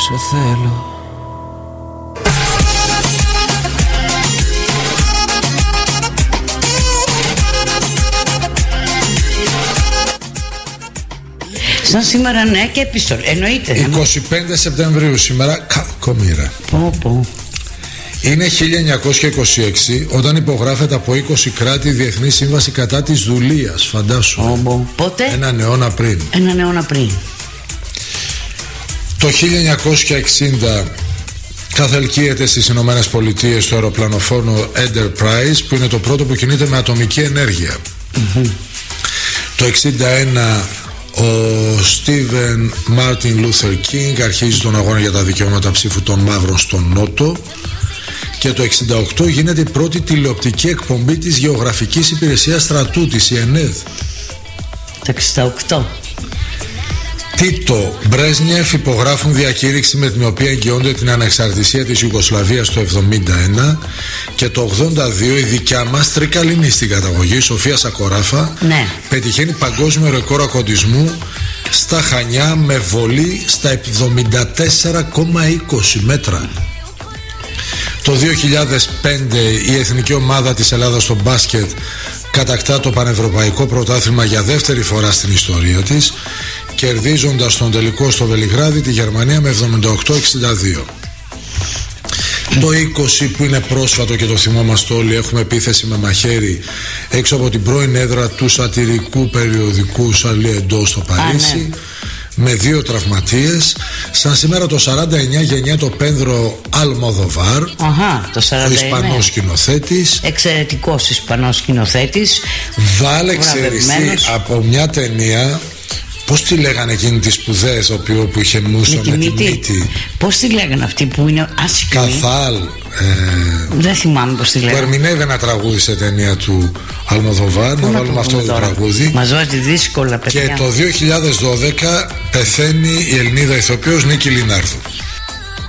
σε θέλω. Σαν σήμερα, ναι, και επιστολή. Εννοείται. 25 Σεπτεμβρίου σήμερα, κακομοίρα. Είναι 1926 όταν υπογράφεται από 20 κράτη η Διεθνή Σύμβαση κατά της δουλείας. Φαντάσου. Πότε? Έναν αιώνα πριν. Το 1960 καθελκύεται στις Ηνωμένες Πολιτείες το αεροπλανοφόρο Enterprise, που είναι το πρώτο που κινείται με ατομική ενέργεια. Το 1961 ο Στίβεν Μάρτιν Λούθερ Κίνγκ αρχίζει τον αγώνα για τα δικαιώματα ψήφου των μαύρων στον Νότο. Και το 1968 γίνεται η πρώτη τηλεοπτική εκπομπή της Γεωγραφικής Υπηρεσίας Στρατού, της ΕΝΕΔ. Το 1968 Τίτο Μπρέσνιεφ υπογράφουν διακήρυξη με την οποία εγγυώνται την ανεξαρτησία της Ιουγκοσλαβίας το 1971, και το 1982 η δικιά μας τρικαλινή στην καταγωγή, η Σοφία Σακοράφα, πετυχαίνει παγκόσμιο ρεκόρ ακοντισμού στα Χανιά με βολή στα 74,20 μέτρα. Το 2005 η εθνική ομάδα της Ελλάδας στο μπάσκετ κατακτά το πανευρωπαϊκό πρωτάθλημα για δεύτερη φορά στην ιστορία της, κερδίζοντας τον τελικό στο Βελιγράδι τη Γερμανία με 78-62. Το 20 που είναι πρόσφατο και το θυμόμαστε όλοι, έχουμε επίθεση με μαχαίρι έξω από την πρώην έδρα του σατυρικού περιοδικού Σαρλί Εμπντό στο Παρίσι, με 2 τραυματίες. Σαν σήμερα το 49 γεννιέται το Πένδρο Αλμοδοβάρ, ο Ισπανός σκηνοθέτης. Εξαιρετικός Ισπανός σκηνοθέτης. Βάλε, ξέρεις τι, από μια ταινία, πώς τη λέγανε εκείνη τις σπουδαίες που είχε μούσο με τη μύτη. Πώς τη λέγανε αυτή που είναι άσχημη? Καθάλ. Δεν θυμάμαι πώς τη λέγανε. Που ερμηνεύει ένα τραγούδι σε ταινία του Αλμοδοβάρ. Να βάλουμε αυτό το τραγούδι. Μας βάζει δύσκολα, παιδιά. Και το 2012 πεθαίνει η Ελληνίδα ηθοποιός Νίκη Λινάρδου.